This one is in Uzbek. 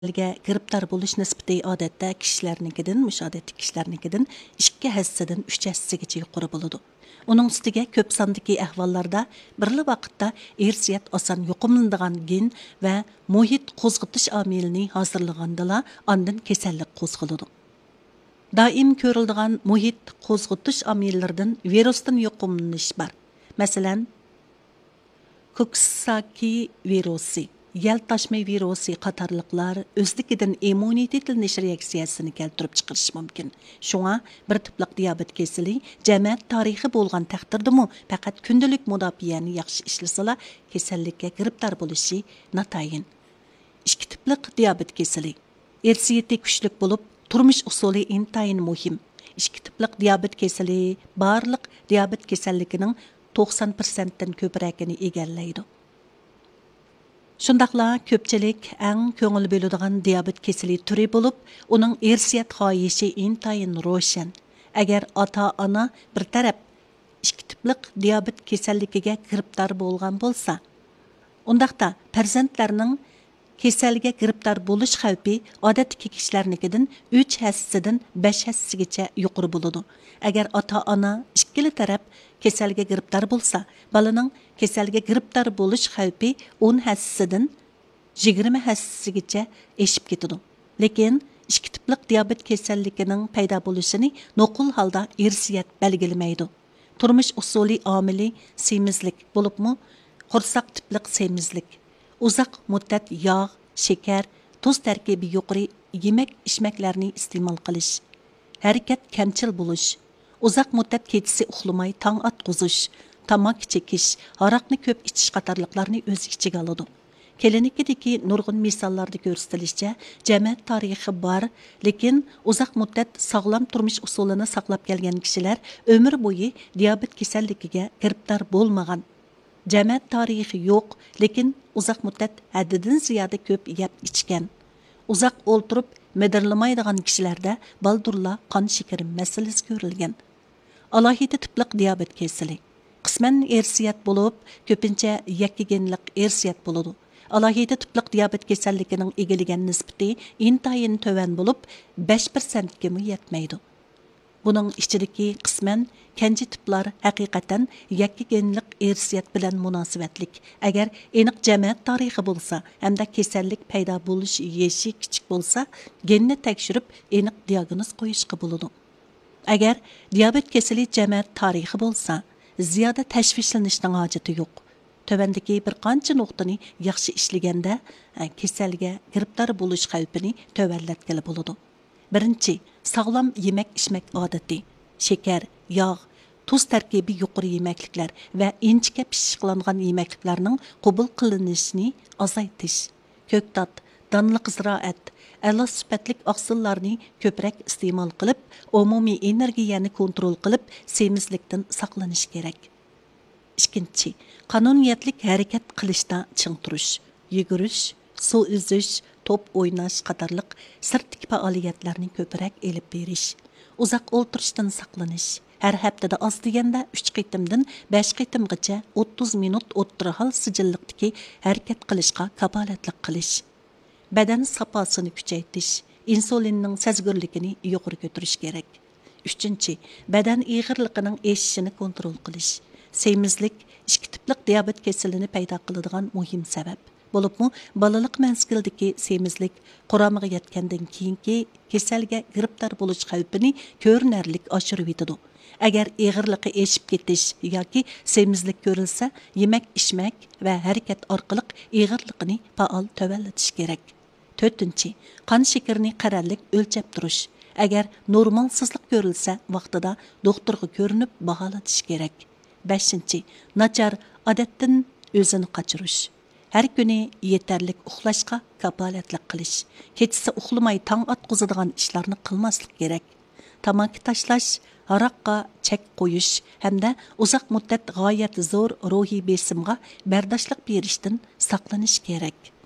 giribdor bo'lish nisbati odatda kishilarnikidan, mushodatli kishilarnikidan 2 hassadan 3 hassagacha yuqori bo'ladi. Uning ustiga ko'p sondagi ahvollarda birli vaqtda irsiyat oson yuqumlanadigan gen va muhit qo'zg'atish omilini hozirlagandala ondan kasallik qo'zg'aladi. Doim ko'riladigan muhit qo'zg'atish omillaridan virusdan yuqumlanish bor. Masalan, Coxsackie virusi, yel taşma virusi qatarlıqlar özlikidən immunitet tilinish reaksiyasini keltirib chiqarishi mumkin. Şuna bir tipliq diabet kesili jamiyat tarixi bo'lgan taqdirdimi faqat kundalik mudofiyani yaxshi ishlasala kasallikka giribdor bo'lishi natayin. 2 tipliq diabet kesili irsiyati kuchlik bo'lib, turmush usuli intayin muhim. 2 tipliq diabet kesili barliq diabet kasalligining 90%dan ko'pragini egallaydi. Shundaqla ko'pchilik eng ko'ngil bo'ladigan diabet kesili turi bo'lib, uning irsiyat xohishi intayin ro'shan. Agar ota-ona bir taraf 2 tipliq diabet kasalligiga giribdor bo'lgan bo'lsa, undaqda farzandlarning kasalga giribdor bo'lish xavfi odatdagi kishilarnikidan 3 hassadan 5 hassagacha yuqori bo'ladi. Agar ota-ona ikkili taraf kasalga giribdor bo'lsa, balaning kasalga giribdor bo'lish xavfi 10 hassadan 20 hassagacha eshib ketadi. Lekin 2 tipliq diabet kasalligining paydo bo'lishini nuqul holda irsiyat belgilamaydi. Turmush usuli omili semizlik bo'libmi, qursoq tipliq semizlik, uzoq muddat yog', shakar, tuz tarkibi yuqori yemak-ichmaklarni iste'mol qilish, harakat kamchil bo'lish, uzoq muddat kechasi uxlamay tong atqizish, tamok chekish, aroqni ko'p ichish qatorliqlarni o'z ichiga oladi. Klinikadagi nurg'un misollarda ko'rsatilishicha, jamiyat tarixi bor, lekin uzoq muddat sog'lom turmush usulini saqlab kelgan kishilar umr bo'yi diabet kasalligiga giribdor bo'lmagan. Jamiyat tarixi yo'q, lekin uzoq muddat haddidan ziyoda ko'p yeb ichgan. Uzoq o'ltirib medirlamaydigan kishilarda baldurla qon shakari masalasi ko'rilgan. Alohida tipliq diabet kasali qisman irsiyat bo'lib, ko'pincha yakkagenlik irsiyat bo'ladi. Alohida tipliq diabet kasalligining egilagan nisbati intayin tovan bo'lib, 5% ga yetmaydi. Buning ichidagi qisman kenji tiplar haqiqatan yakkagenlik irsiyat bilan munosabatlik. Agar aniq jamiyat tarixi bo'lsa, hamda kasallik paydo bo'lish yeshi kichik bo'lsa, genni tekshirib aniq diagnoz qo'yishga bo'ladi. Agar diabet kasali jamiyat tarixi bo'lsa, ziyoda tashvishlanishning hojati yo'q. Tövəndəki bir qancha nuqtani yaxshi ishlaganda kasalga giribdor bo'lish xavfini tövəllətkəli bo'ladi. Birinchi, sog'lom yemak-ichmak odati, shakar, yog', tuz tarkibi yuqori yemakliklar va inchika pishiqlangan yemakliklarning qabul qilinishini azaytish. Ko'ktat, donliq ziroat, a'lo sifatlik oqsillarni ko'proq iste'mol qilib, umumiy energiyani kontrol qilib, semizlikdan saqlanish kerak. Ikkinchi, qonuniyatlik harakat qilishda ching turish, yugurish, suv uzish, top o'ynash qatorliq sirtdagi faoliyatlarni ko'proq elib berish, uzoq o'ltirishdan saqlanish, har haftada oz deganda 3 qitimdan 5 qitimgacha 30 minut o'ttirhal sijilliqdagi harakat qilishga kapolatlik qilish, badan safosini kuchaytirish, insulinning sezgirligini yuqori ko'tarish kerak. Uchinchi, badan ig'irligining eshishini kontrol qilish. Semizlik 2 tipliq diabet kasalini paydo qiladigan muhim sabab. Bo'libmi, balalik manzilidagi semizlik quramiga yetgandan keyingi kasalga giribdor bo'lish xavfini ko'rinarlik oshirib yetadi. Agar ig'irligi eshib ketish yoki semizlik ko'rilsa, yemak-ichmak va harakat orqali ig'irligini faol tövallatish kerak. 4. Qon shakarini qarorlik o'lchab turish. Agar normalsizlik ko'rilsa, vaqtida doktorga ko'rinib baholatish kerak. 5. Nachar odatdan o'zini qochirish. Har kuni yetarlik uxlashga kapolatlik qilish. Kechasi uxlamay tong atqizadigan ishlarni qilmaslik kerak. Tamaki tashlash, aroqqa chek qo'yish hamda uzoq muddat g'oyat zo'r ruhiy besimga bardoshlik berishdan saqlanish kerak.